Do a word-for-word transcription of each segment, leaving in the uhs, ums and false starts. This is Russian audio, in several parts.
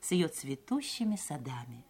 с ее цветущими садами.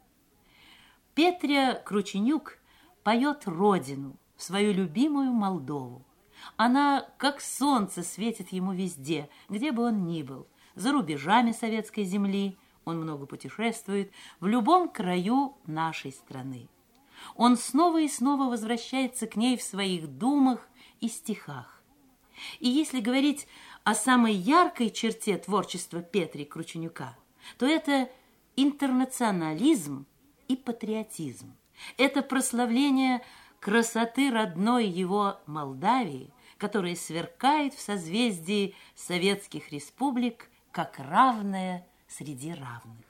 Петря Крученюк поет родину, свою любимую Молдову. Она, как солнце, светит ему везде, где бы он ни был, за рубежами советской земли, он много путешествует, в любом краю нашей страны. Он снова и снова возвращается к ней в своих думах и стихах. И если говорить о самой яркой черте творчества Петри Крученюка, то это интернационализм и патриотизм. Это прославление красоты родной его Молдавии, которая сверкает в созвездии советских республик как равная среди равных.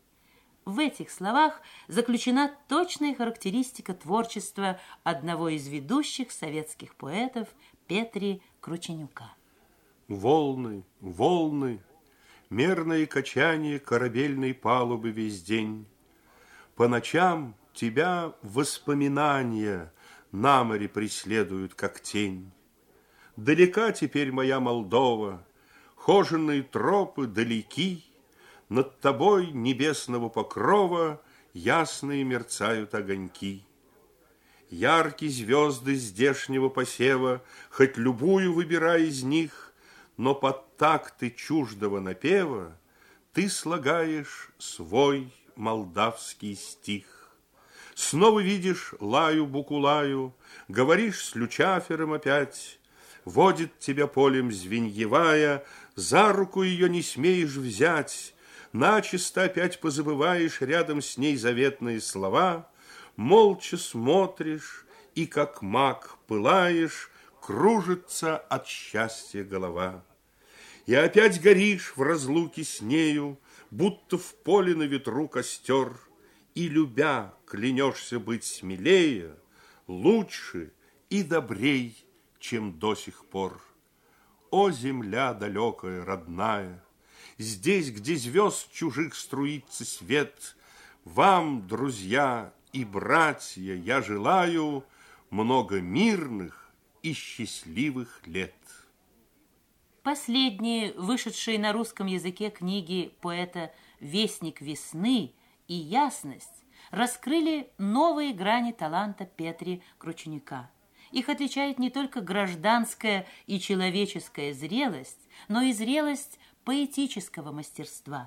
В этих словах заключена точная характеристика творчества одного из ведущих советских поэтов Петри Крученюка. Волны, волны, мерное качание корабельной палубы весь день. По ночам тебя воспоминания на море преследуют, как тень. Далека теперь моя Молдова, хоженые тропы далеки, над тобой небесного покрова ясные мерцают огоньки. Яркие звезды здешнего посева, хоть любую выбирай из них, но под такты чуждого напева ты слагаешь свой молдавский стих. Снова видишь Лаю-Букулаю, говоришь с Лючафером опять, водит тебя полем звеньевая, за руку ее не смеешь взять, начисто опять позабываешь рядом с ней заветные слова, молча смотришь и, как маг, пылаешь, кружится от счастья голова. И опять горишь в разлуке с нею, будто в поле на ветру костер, и, любя, клянешься быть смелее, лучше и добрей, чем до сих пор. О, земля далекая, родная, здесь, где звезд чужих струится свет, вам, друзья и братья, я желаю много мирных и счастливых лет. Последние, вышедшие на русском языке книги поэта «Вестник весны» и «Ясность» раскрыли новые грани таланта Петри Крученюка. Их отличает не только гражданская и человеческая зрелость, но и зрелость поэтического мастерства.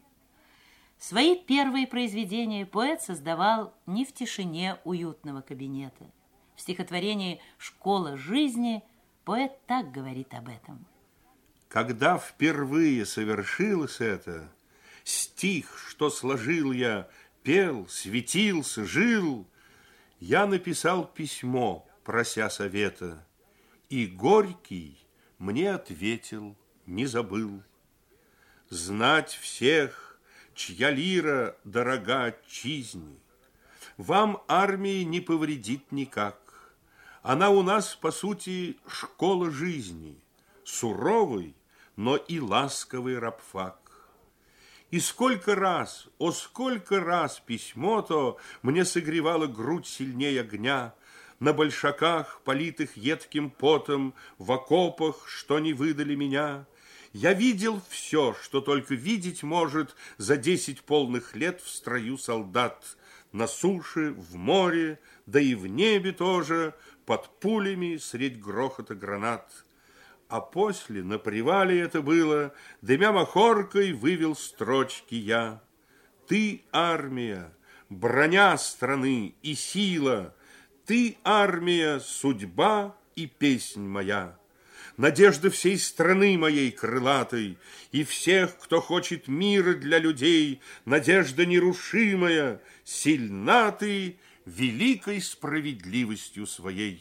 Свои первые произведения поэт создавал не в тишине уютного кабинета. В стихотворении «Школа жизни» поэт так говорит об этом. Когда впервые совершилось это, стих, что сложил я, пел, светился, жил, я написал письмо, прося совета, и Горький мне ответил, не забыл. Знать всех, чья лира дорога отчизне, вам армии не повредит никак. Она у нас, по сути, школа жизни, суровый, но и ласковый рабфак. И сколько раз, о, сколько раз письмо-то мне согревало грудь сильнее огня, на большаках, политых едким потом, в окопах, что не выдали меня. Я видел все, что только видеть может за десять полных лет в строю солдат, на суше, в море, да и в небе тоже, под пулями средь грохота гранат. А после, на привале это было, дымя махоркой вывел строчки я. Ты, армия, броня страны и сила, ты, армия, судьба и песнь моя, надежда всей страны моей крылатой и всех, кто хочет мира для людей, надежда нерушимая, сильна ты великой справедливостью своей.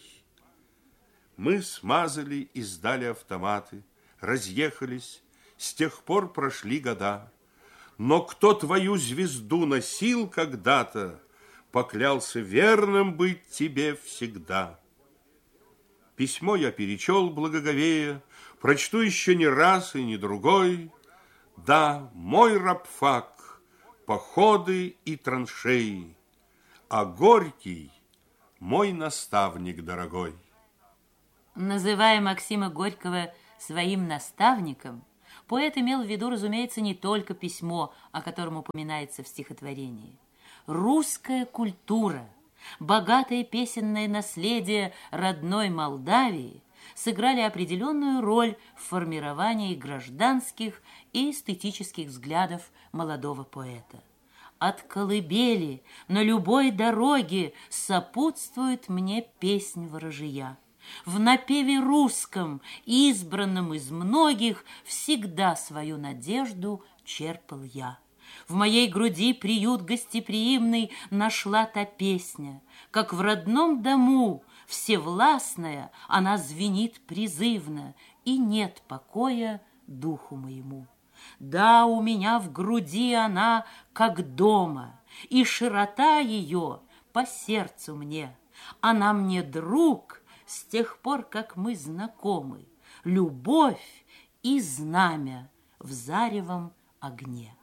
Мы смазали и сдали автоматы, разъехались, с тех пор прошли года. Но кто твою звезду носил когда-то, поклялся верным быть тебе всегда. Письмо я перечел благоговея, прочту еще не раз и не другой. Да, мой рабфак, походы и траншеи, а Горький мой наставник дорогой. Называя Максима Горького своим наставником, Поэт имел в виду, разумеется, не только письмо, о котором упоминается в стихотворении. Русская культура, богатое песенное наследие родной Молдавии сыграли определенную роль в формировании гражданских и эстетических взглядов молодого поэта. От колыбели на любой дороге сопутствует мне песнь ворожия. В напеве русском, избранном из многих, всегда свою надежду черпал я. В моей груди приют гостеприимный нашла та песня, как в родном дому, всевластная, она звенит призывно, и нет покоя духу моему. Да, у меня в груди она, как дома, и широта ее по сердцу мне. Она мне друг с тех пор, как мы знакомы, любовь и знамя в заревом огне.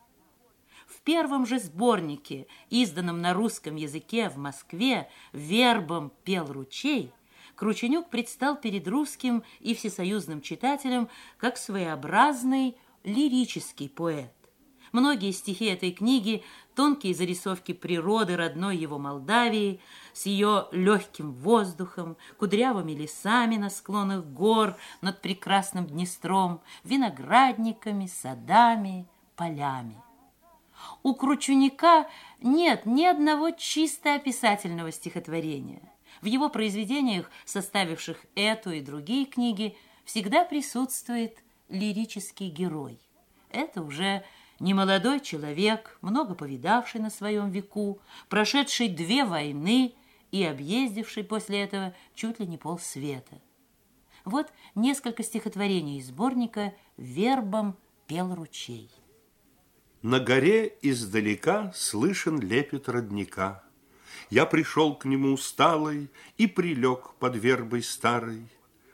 В первом же сборнике, изданном на русском языке в Москве, «Вербом пел ручей», Крученюк предстал перед русским и всесоюзным читателем как своеобразный лирический поэт. Многие стихи этой книги, тонкие зарисовки природы родной его Молдавии, с ее легким воздухом, кудрявыми лесами на склонах гор над прекрасным Днестром, виноградниками, садами, полями. У Крученюка нет ни одного чисто описательного стихотворения. В его произведениях, составивших эту и другие книги, всегда присутствует лирический герой. Это уже немолодой человек, много повидавший на своем веку, прошедший две войны и объездивший после этого чуть ли не полсвета. Вот несколько стихотворений из сборника «Вербом пел ручей». На горе издалека слышен лепет родника. Я пришел к нему усталый и прилег под вербой старой.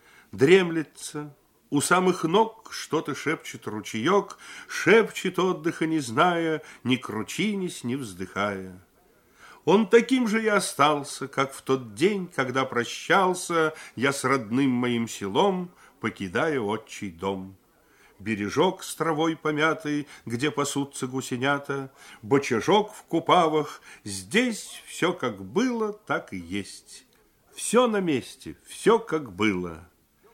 Дремлется, у самых ног что-то шепчет ручеек, шепчет, отдыха не зная, ни кручинись, ни вздыхая. Он таким же и остался, как в тот день, когда прощался я с родным моим селом, покидая отчий дом. Бережок с травой помятый, где пасутся гусенята, бочажок в купавах, здесь все как было, так и есть. Все на месте, все как было.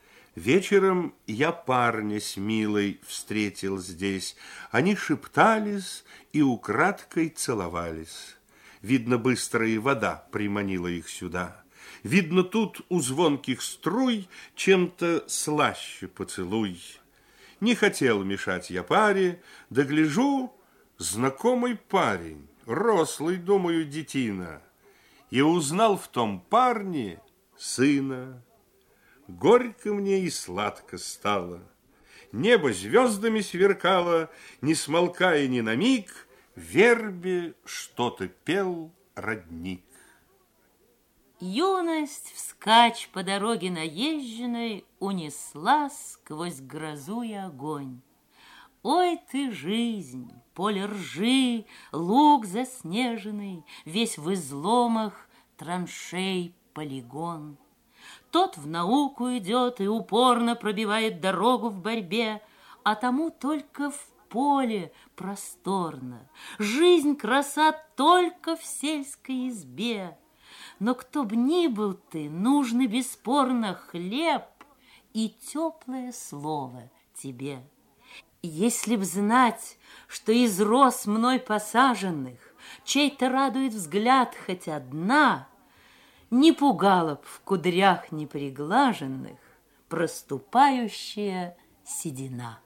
Вечером я парня с милой встретил здесь. Они шептались и украдкой целовались. Видно, быстрая вода приманила их сюда. Видно, тут у звонких струй чем-то слаще поцелуй. Не хотел мешать я паре, да гляжу, знакомый парень, рослый, думаю, детина, и узнал в том парне сына. Горько мне и сладко стало. Небо звездами сверкало, не смолкая ни на миг, в вербе что-то пел родник. Юность вскачь по дороге наезженной унесла сквозь грозу и огонь. Ой ты, жизнь, поле ржи, луг заснеженный, весь в изломах траншей полигон. Тот в науку идет и упорно пробивает дорогу в борьбе, а тому только в поле просторно. Жизнь краса только в сельской избе. Но кто б ни был ты, нужны бесспорно хлеб и теплое слово тебе. Если б знать, что из роз мной посаженных чей-то радует взгляд хоть одна, не пугала б в кудрях неприглаженных проступающая седина.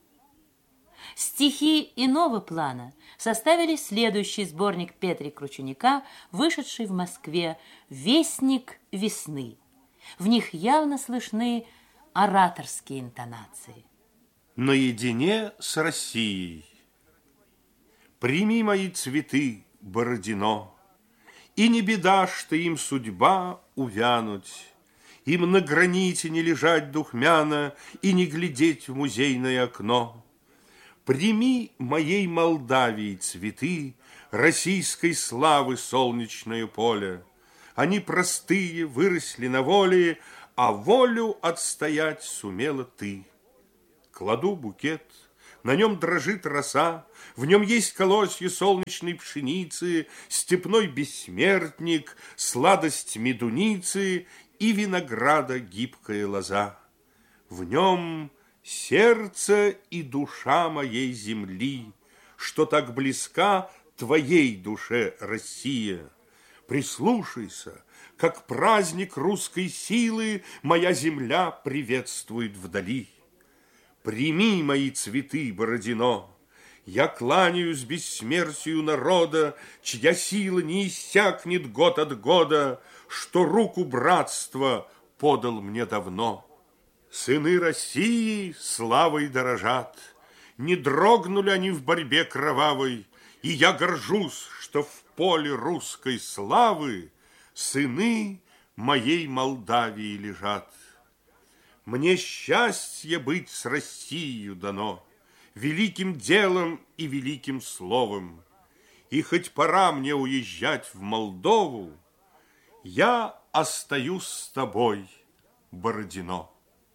Стихи иного плана составили следующий сборник Петри Крученюка, вышедший в Москве, «Вестник весны». В них явно слышны ораторские интонации. Наедине с Россией. Прими мои цветы, Бородино, и не беда, что им судьба увянуть, им на граните не лежать духмяно и не глядеть в музейное окно. Прими моей Молдавии цветы, российской славы солнечное поле. Они простые, выросли на воле, а волю отстоять сумела ты. Кладу букет, На нем дрожит роса, в нем есть колосья солнечной пшеницы, степной бессмертник, сладость медуницы и винограда гибкая лоза. В нем сердце и душа моей земли, что так близка твоей душе, Россия. Прислушайся, как праздник русской силы моя земля приветствует вдали. Прими мои цветы, Бородино, я кланяюсь бессмертию народа, чья сила не иссякнет год от года, что руку братства подал мне давно. Сыны России славой дорожат, не дрогнули они в борьбе кровавой, и я горжусь, что в поле русской славы сыны моей Молдавии лежат. Мне счастье быть с Россией дано, великим делом и великим словом. И хоть пора мне уезжать в Молдову, я остаюсь с тобой, Бородино.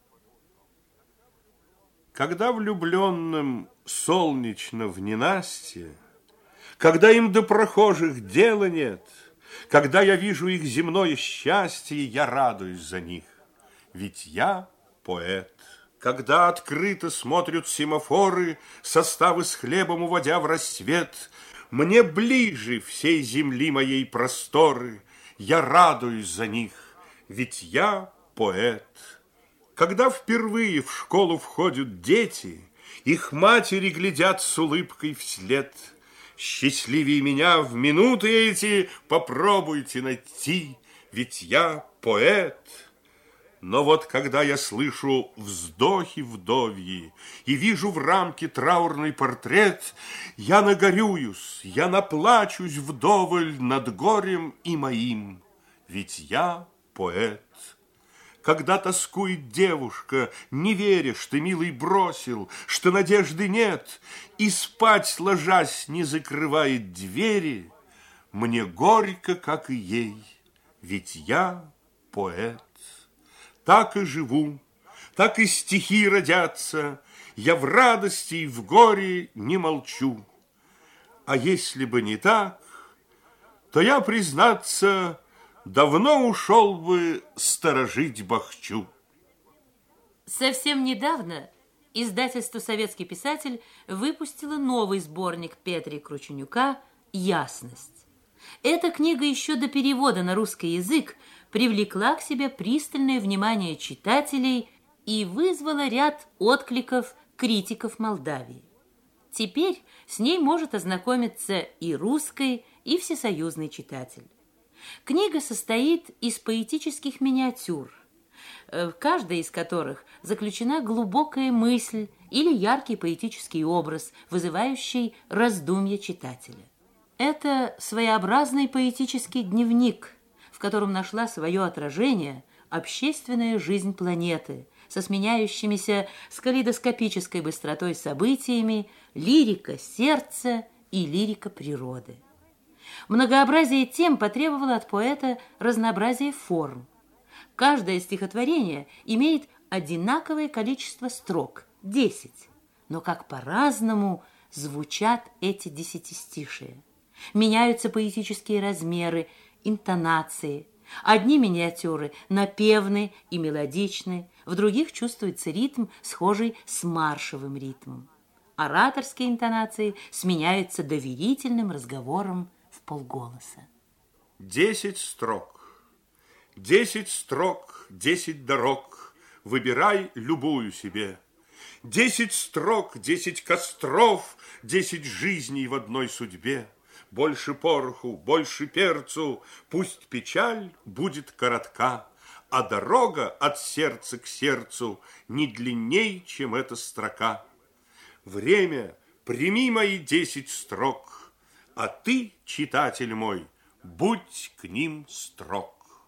Когда влюбленным солнечно в ненастье, когда им до прохожих дела нет, когда я вижу их земное счастье, я радуюсь за них, ведь я поэт. Когда открыто смотрят семафоры, составы с хлебом уводя в рассвет, мне ближе всей земли моей просторы, я радуюсь за них, ведь я поэт. Когда впервые в школу входят дети, их матери глядят с улыбкой вслед. Счастливее меня в минуты эти попробуйте найти, ведь я поэт. Но вот когда я слышу вздохи вдовьи и вижу в рамке траурный портрет, я нагорююсь, я наплачусь вдоволь над горем и моим, ведь я поэт. Когда тоскует девушка, не веря, что милый бросил, что надежды нет, и спать, ложась, не закрывает двери, мне горько, как и ей, ведь я поэт. Так и живу, так и стихи родятся, я в радости и в горе не молчу. А если бы не так, то я, признаться, давно ушел бы сторожить Бахчу. Совсем недавно издательство «Советский писатель» выпустило новый сборник Петри Крученюка «Ясность». Эта книга еще до перевода на русский язык привлекла к себе пристальное внимание читателей и вызвала ряд откликов критиков Молдавии. Теперь с ней может ознакомиться и русский, и всесоюзный читатель. Книга состоит из поэтических миниатюр, в каждой из которых заключена глубокая мысль или яркий поэтический образ, вызывающий раздумья читателя. Это своеобразный поэтический дневник, в котором нашла свое отражение общественная жизнь планеты со сменяющимися с калейдоскопической быстротой событиями, лирика сердца и лирика природы. Многообразие тем потребовало от поэта разнообразия форм. Каждое стихотворение имеет одинаковое количество строк – десять, но как по-разному звучат эти десятистишия. Меняются поэтические размеры, интонации. Одни миниатюры напевны и мелодичны, в других чувствуется ритм, схожий с маршевым ритмом. Ораторские интонации сменяются доверительным разговором в полголоса. Десять строк, десять строк, десять дорог, выбирай любую себе. Десять строк, десять костров, десять жизней в одной судьбе. Больше пороху, больше перцу, пусть печаль будет коротка, а дорога от сердца к сердцу не длинней, чем эта строка. Время, прими мои десять строк, а ты, читатель мой, будь к ним строг.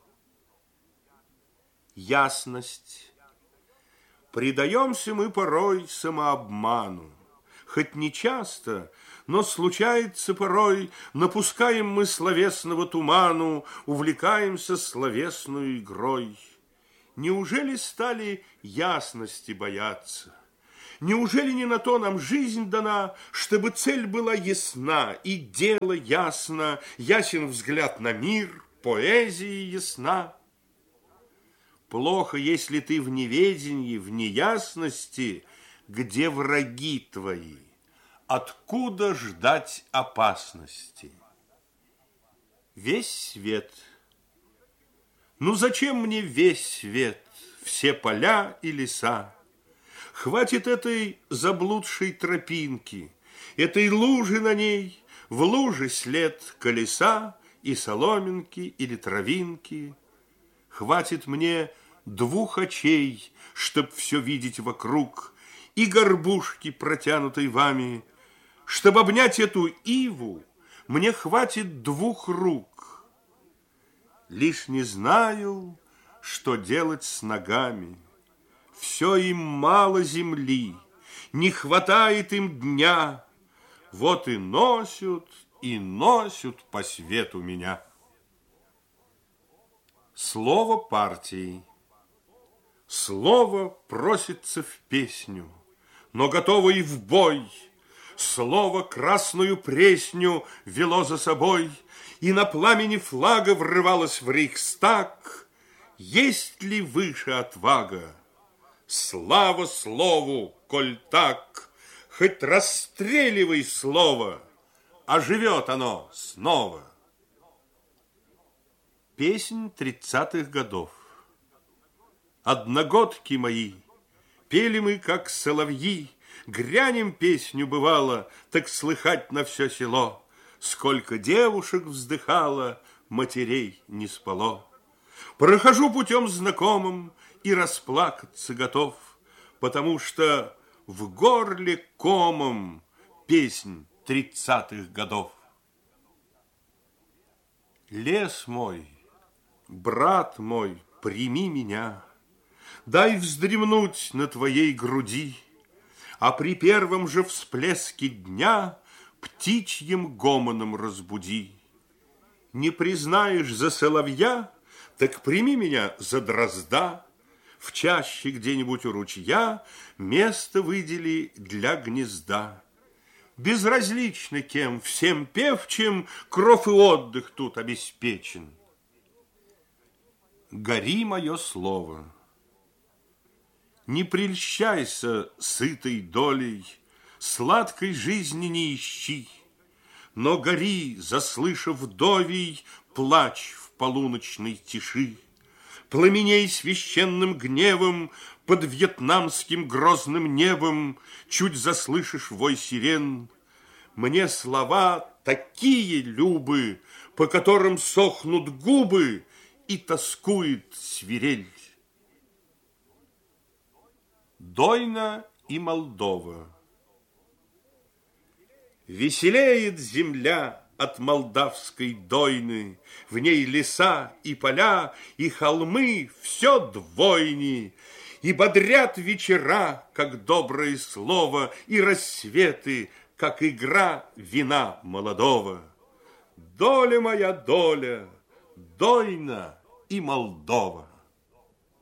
Ясность. Предаемся мы порой самообману, хоть не часто, но случается порой, напускаем мы словесного туману, увлекаемся словесной игрой. Неужели стали ясности бояться? Неужели не на то нам жизнь дана, чтобы цель была ясна, и дело ясно, ясен взгляд на мир, поэзия ясна? Плохо, если ты в неведении, в неясности, где враги твои, откуда ждать опасности? Весь свет. Ну зачем мне весь свет, все поля и леса? Хватит этой заблудшей тропинки, этой лужи на ней, в луже след колеса и соломинки или травинки. Хватит мне двух очей, чтоб все видеть вокруг, и горбушки, протянутой вами. Чтоб обнять эту иву, мне хватит двух рук. Лишь не знаю, что делать с ногами. Все им мало земли, не хватает им дня. Вот и носят, и носят по свету меня. Слово партии. Слово просится в песню, но готово и в бой. Слово красную пресню вело за собой, и на пламени флага врывалось в Рейхстаг. Есть ли выше отвага? Слава слову, коль так, хоть расстреливай слово, а живет оно снова. Песнь тридцатых годов. Одногодки мои, пели мы, как соловьи, грянем песню бывало, так слыхать на все село. Сколько девушек вздыхало, матерей не спало. Прохожу путем знакомым и расплакаться готов, потому что в горле комом песнь тридцатых годов. Лес мой, брат мой, прими меня, дай вздремнуть на твоей груди, а при первом же всплеске дня птичьим гомоном разбуди. Не признаешь за соловья, так прими меня за дрозда. В чаще где-нибудь у ручья место выдели для гнезда. Безразлично кем, всем певчим кров и отдых тут обеспечен. Гори мое слово. Не прельщайся сытой долей, сладкой жизни не ищи, но гори, заслышав довий плач в полуночной тиши. Пламеней священным гневом под вьетнамским грозным небом, чуть заслышишь вой сирен. Мне слова такие любы, по которым сохнут губы и тоскует свирель. Дойна и Молдова. Веселеет земля от молдавской дойны, в ней леса и поля, и холмы все двойни, и бодрят вечера, как доброе слово, и рассветы, как игра вина молодого. Доля моя, доля, Дойна и Молдова.